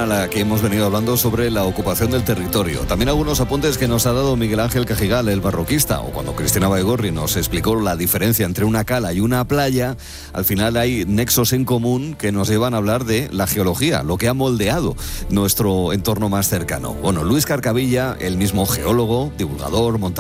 a la que hemos venido hablando sobre la ocupación del territorio. También algunos apuntes que nos ha dado Miguel Ángel Cajigal, el barroquista, o cuando Cristina Baigorri nos explicó la diferencia entre una cala y una playa. Al final hay nexos en común que nos llevan a hablar de la geología, lo que ha moldeado nuestro entorno más cercano. Bueno, Luis Carcavilla, el mismo geólogo, divulgador,